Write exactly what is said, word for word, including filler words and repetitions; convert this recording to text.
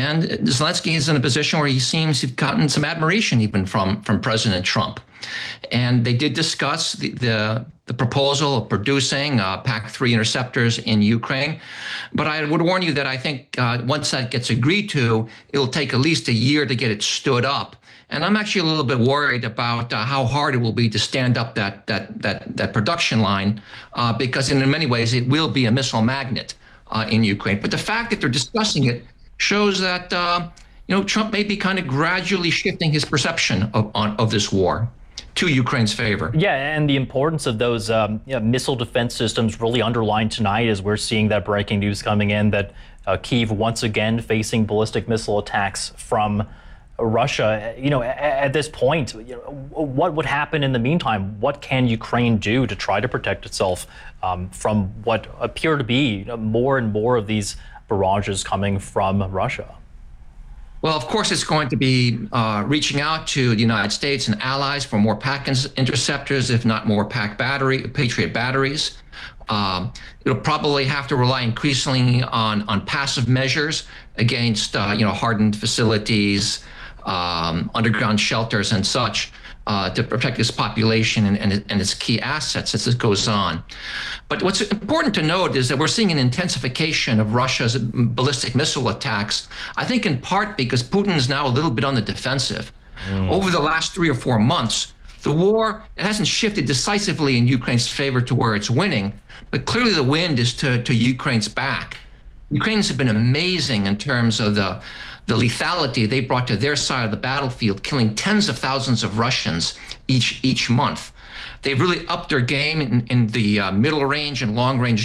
And Zelensky is in a position where he seems to have gotten some admiration even from, from President Trump. And they did discuss the, the, the proposal of producing uh, P A C three interceptors in Ukraine. But I would warn you that I think uh, once that gets agreed to, it'll take at least a year to get it stood up. And I'm actually a little bit worried about uh, how hard it will be to stand up that that that that production line, uh, because in many ways it will be a missile magnet uh, in Ukraine. But the fact that they're discussing it shows that uh, you know Trump may be kind of gradually shifting his perception of on, of this war to Ukraine's favor. Yeah, and the importance of those um, you know, missile defense systems really underlined tonight as we're seeing that breaking news coming in that uh, Kyiv once again facing ballistic missile attacks from Russia. You know, at, at this point, you know, what would happen in the meantime? What can Ukraine do to try to protect itself um, from what appear to be you know, more and more of these barrages coming from Russia? Well, of course, it's going to be uh, reaching out to the United States and allies for more P A C interceptors, if not more P A C battery, Patriot batteries. Um, it'll probably have to rely increasingly on on passive measures against uh, you know hardened facilities, um, underground shelters, and such uh, to protect its population and, and, and its key assets as it goes on. But what's important to note is that we're seeing an intensification of Russia's ballistic missile attacks, I think in part because Putin is now a little bit on the defensive. Mm. Over the last three or four months, the war it hasn't shifted decisively in Ukraine's favor to where it's winning, but clearly the wind is to, to Ukraine's back. Ukrainians have been amazing in terms of the, the lethality they brought to their side of the battlefield, killing tens of thousands of Russians each, each month. They've really upped their game in, in the uh, middle range and long range